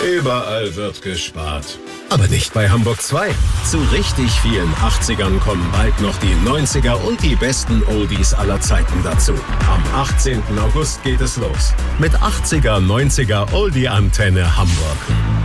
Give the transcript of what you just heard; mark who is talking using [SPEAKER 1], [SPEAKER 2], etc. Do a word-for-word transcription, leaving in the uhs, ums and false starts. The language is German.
[SPEAKER 1] Überall wird gespart. Aber nicht bei Hamburg zwei. Zu richtig vielen achtzigern kommen bald noch die neunziger und die besten Oldies aller Zeiten dazu. Am achtzehnten August geht es los. Mit achtziger, neunziger Oldie-Antenne Hamburg.